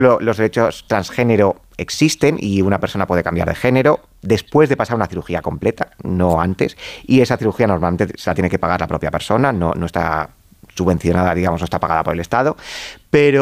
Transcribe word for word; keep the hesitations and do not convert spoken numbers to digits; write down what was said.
Los derechos transgénero existen y una persona puede cambiar de género después de pasar una cirugía completa, no antes, y esa cirugía normalmente se la tiene que pagar la propia persona, no, no está subvencionada, digamos, no está pagada por el Estado, pero